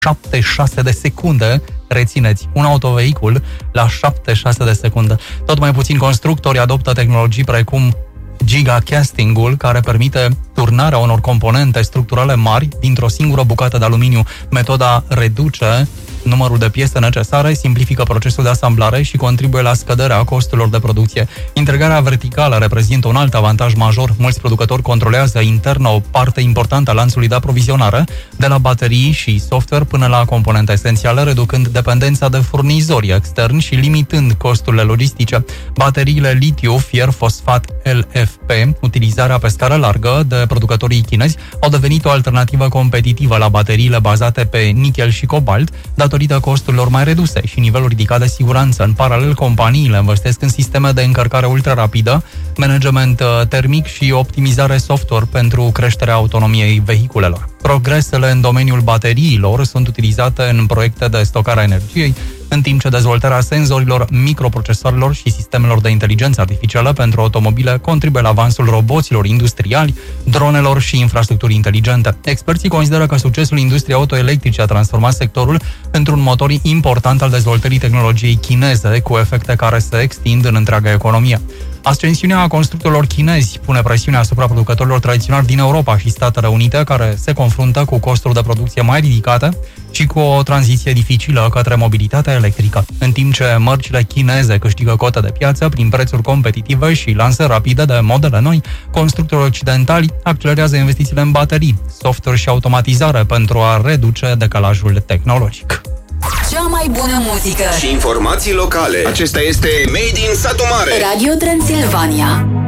7-6 de secunde. Rețineți, un autovehicul la 7-6 de secunde. Tot mai puțin constructori adoptă tehnologii precum gigacasting-ul, care permite turnarea unor componente structurale mari dintr-o singură bucată de aluminiu. Metoda reduce numărul de piese necesare, simplifică procesul de asamblare și contribuie la scăderea costurilor de producție. Integrarea verticală reprezintă un alt avantaj major. Mulți producători controlează intern o parte importantă a lanțului de aprovizionare, de la baterii și software până la componente esențiale, reducând dependența de furnizori externi și limitând costurile logistice. Bateriile litiu, fier, fosfat, LFP, utilizarea pe scară largă de producătorii chinezi, au devenit o alternativă competitivă la bateriile bazate pe nichel și cobalt, datorită costurilor mai reduse și nivelul ridicat de siguranță. În paralel, companiile investesc în sisteme de încărcare ultrarapidă, management termic și optimizare software pentru creșterea autonomiei vehiculelor. Progresele în domeniul bateriilor sunt utilizate în proiecte de stocare a energiei, în timp ce dezvoltarea senzorilor, microprocesoarelor și sistemelor de inteligență artificială pentru automobile contribuie la avansul roboților industriali, dronelor și infrastructurii inteligente. Experții consideră că succesul industriei autoelectrice a transformat sectorul într-un motor important al dezvoltării tehnologiei chineze, cu efecte care se extind în întreaga economie. Ascensiunea constructorilor chinezi pune presiune asupra producătorilor tradiționali din Europa și Statele Unite, care se confruntă cu costuri de producție mai ridicate și cu o tranziție dificilă către mobilitatea electrică. În timp ce mărcile chineze câștigă cote de piață prin prețuri competitive și lansări rapide de modele noi, constructorii occidentali accelerează investițiile în baterii, software și automatizare pentru a reduce decalajul tehnologic. Cea mai bună muzică și informații locale. Acesta este Made in Satu Mare, Radio Transilvania.